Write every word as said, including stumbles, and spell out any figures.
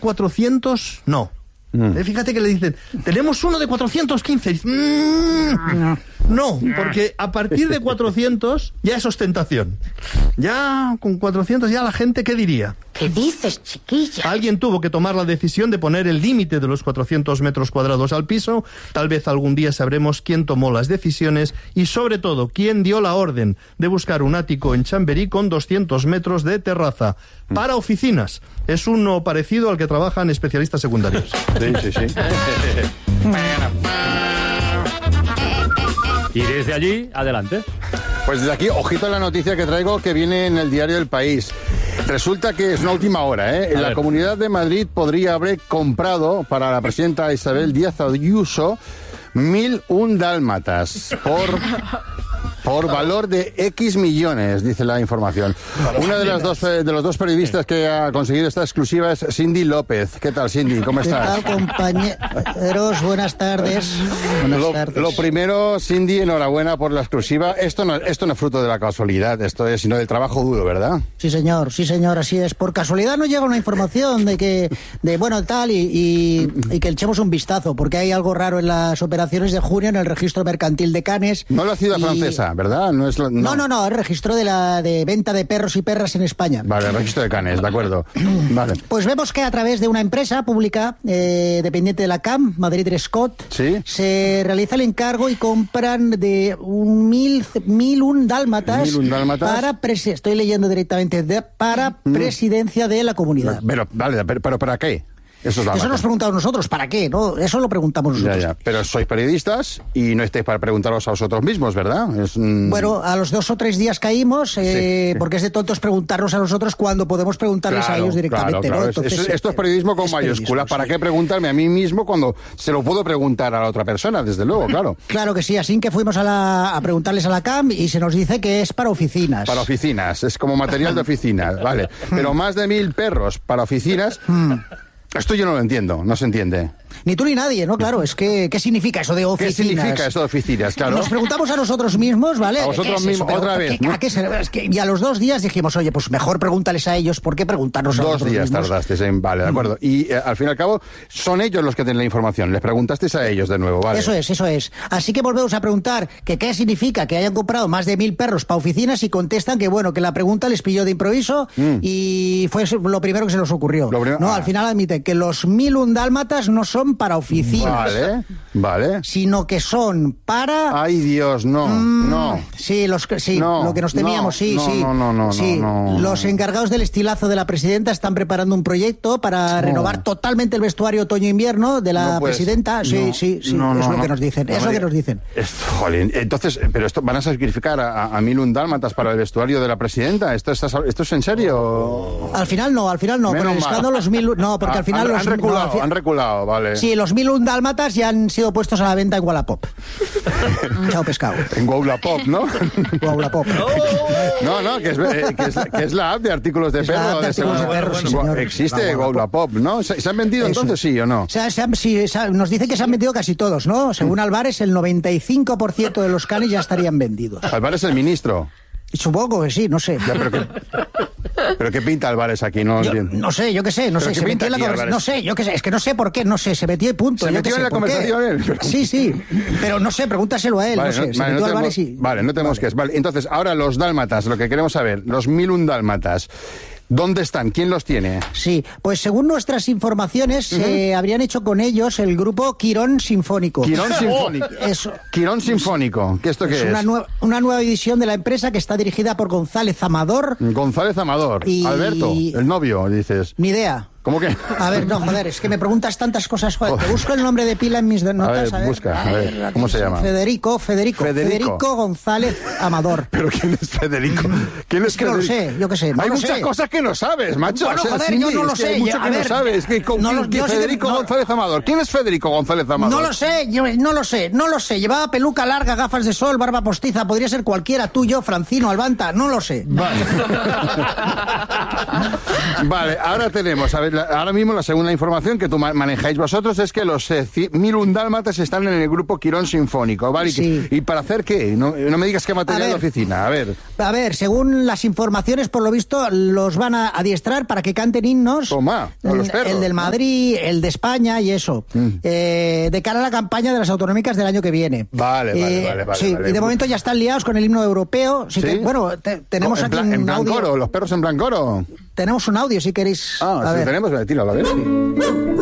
cuatrocientos, no. Mm. Eh, fíjate que le dicen, tenemos uno de cuatrocientos quince. Mm, no, porque a partir de cuatrocientos ya es ostentación. Ya con cuatrocientos ya la gente, ¿qué diría? ¿Qué dices, chiquilla? Alguien tuvo que tomar la decisión de poner el límite de los cuatrocientos metros cuadrados al piso. Tal vez algún día sabremos quién tomó las decisiones y, sobre todo, quién dio la orden de buscar un ático en Chamberí con doscientos metros de terraza para oficinas. Es uno parecido al que trabajan especialistas secundarios. Sí, sí, sí. Y desde allí, adelante. Pues desde aquí, ojito a la noticia que traigo que viene en el diario El País. Resulta que es una última hora, ¿eh? La Comunidad de Madrid podría haber comprado para la presidenta Isabel Díaz Ayuso mil un dálmatas por... por valor de X millones, dice la información. Una de las dos de los dos periodistas que ha conseguido esta exclusiva es Cindy López. ¿Qué tal, Cindy? ¿Cómo estás? ¿Qué tal, compañeros? Buenas tardes. Buenas lo, tardes. Lo primero, Cindy, enhorabuena por la exclusiva. Esto no, esto no es fruto de la casualidad, esto es sino del trabajo duro, ¿verdad? Sí, señor, sí, señor, así es. Por casualidad nos llega una información de que, de bueno, tal, y, y, y que le echemos un vistazo, porque hay algo raro en las operaciones de junio en el registro mercantil de Canes. No la ciudad y... francesa, ¿verdad? No, es lo, no. no, no, no, el registro de la de venta de perros y perras en España. Vale, el registro de Canes, de acuerdo. Vale. Pues vemos que a través de una empresa pública eh, dependiente de la C A M, Madrid Scott, ¿sí? Se realiza el encargo y compran de un mil, mil un dálmatas, ¿Mil un dálmatas? Para presi- estoy leyendo directamente de, para mm. presidencia de la comunidad. Pero, vale, pero, pero ¿para qué? Eso, Eso nos preguntamos nosotros, ¿para qué? ¿No? Eso lo preguntamos nosotros. Ya, ya. Pero sois periodistas y no estáis para preguntaros a vosotros mismos, ¿verdad? Es, mm... Bueno, a los dos o tres días caímos, eh, sí. porque es de tontos preguntarnos a nosotros cuando podemos preguntarles claro, a ellos directamente. Claro, claro. ¿no? Entonces, es, esto es periodismo con mayúscula. ¿Para sí. qué preguntarme a mí mismo cuando se lo puedo preguntar a la otra persona? Desde luego, claro. Claro que sí, así que fuimos a, la, a preguntarles a la C A M y se nos dice que es para oficinas. Para oficinas, es como material de oficinas, vale. Pero más de mil perros para oficinas... Esto yo no lo entiendo, no se entiende. Ni tú ni nadie, ¿no? Claro, es que, ¿qué significa eso de oficinas? ¿Qué significa eso de oficinas? Claro. Nos preguntamos a nosotros mismos, ¿vale? A vosotros es mismos, otra vez, ¿qué, ¿no? ¿a qué se, es que, y a los dos días dijimos, oye, pues mejor pregúntales a ellos, ¿por qué preguntarnos a dos nosotros días mismos? tardasteis en... Vale, de acuerdo. Y eh, al fin y al cabo, son ellos los que tienen la información. Les preguntasteis a ellos de nuevo, ¿vale? Eso es, eso es. Así que volvemos a preguntar que qué significa que hayan comprado más de mil perros para oficinas y contestan que, bueno, que la pregunta les pilló de improviso mm. y fue lo primero que se nos ocurrió. Prim- no, ah. al final admiten que los mil un dálmatas no son para oficinas. Vale, vale. Sino que son para... Ay, Dios, no, mm, no. Sí, los, sí no, lo que nos temíamos, no, sí, no, sí. No, no, no, sí. no, no. Los encargados del estilazo de la presidenta están preparando un proyecto para no. renovar totalmente el vestuario otoño-invierno de la no puedes, presidenta. Sí, no, sí, sí, no, es no, lo no, que nos dicen, no, es no, lo que nos dicen. Esto, jolín, entonces, pero esto van a sacrificar a, a mil un dálmatas para el vestuario de la presidenta. ¿Esto es, esto es en serio? Al final no, al final no. Menos Con el mal. escándalo los mil... No, porque Ah, al final han, los... Han reculado, no, al fi- han reculado, vale. Sí, los mil un dálmatas ya han sido puestos a la venta en Wallapop. Chao, pescado. En Wallapop, ¿no? Wallapop. No, no, que es, eh, que, es, que es la app de artículos de Es perro. la app de artículos de perro, sí, señor. Existe Wallapop, ¿no? ¿Se, ¿Se han vendido Eso. entonces sí o no? O sea, se han, sí, se han- nos dicen que se han vendido casi todos, ¿no? Según Álvarez, el noventa y cinco por ciento de los canes ya estarían vendidos. Álvarez es el ministro. Supongo que sí, no sé. Ya, pero, qué, pero qué pinta Álvarez aquí, no Yo, entiendo. no sé, yo qué sé, no ¿Pero sé. qué Se pinta metió en la aquí, conversación. No Álvarez? sé, yo qué sé, es que no sé por qué, no sé, se metió y punto. ¿Se yo metió qué en sé, la ¿por qué? conversación él? Sí, sí, pero no sé, pregúntaselo a él, Vale, no sé. no, se vale, metió no Álvarez tenemos, y... vale, no tenemos que es. Vale, entonces, ahora los dálmatas, lo que queremos saber, los mil un dálmatas, ¿dónde están? ¿Quién los tiene? Sí, pues según nuestras informaciones, Uh-huh. se habrían hecho con ellos el grupo Quirón Sinfónico. Quirón Sinfónico. Eso. Quirón Sinfónico. ¿Qué esto qué Es es? una, nue- una nueva edición de la empresa que está dirigida por González Amador. González Amador. Y- Alberto, el novio, dices. Ni idea. ¿Cómo que? A ver, no, joder, es que me preguntas tantas cosas. Joder, te busco el nombre de pila en mis notas. A ver, busca, a ver, ¿cómo se llama? Federico, Federico, Federico. Federico González Amador. ¿Pero quién es Federico? ¿Quién es, Es que no lo Federico? sé, yo qué sé, no Hay lo muchas sé. cosas que no sabes, macho. Bueno, O sea, joder, Cindy, yo no lo es que sé, hay mucho ya, que a no ver, sabes. ¿Qué, con- no quién- lo- quién- yo sí que- Federico no- González Amador. ¿Quién es Federico González Amador? No lo sé, yo no lo sé, no lo sé. Llevaba peluca larga, gafas de sol, barba postiza. Podría ser cualquiera, tú, yo, Francino, Albanta, no lo sé. Vale. Vale, ahora tenemos, a ver, la, ahora mismo la segunda información que tú ma manejáis vosotros es que los eh, mil un dálmatas están en el grupo Quirón Sinfónico, ¿vale? Sí. ¿Y para hacer qué? No, no me digas qué material de oficina, a ver. A ver, según las informaciones, por lo visto, los van a adiestrar para que canten himnos. Toma, a los perros, el del Madrid, ¿no? El de España y eso. Mm. Eh, de cara a la campaña de las autonómicas del año que viene. Vale, vale, eh, vale, vale. Sí, vale. y de momento ya están liados con el himno europeo. Si ¿Sí? te, bueno, te, tenemos en aquí plan, un en plan audio. coro, los perros en plan coro. Tenemos un audio, si queréis. Ah, a si ver. tenemos, tíralo, a ver.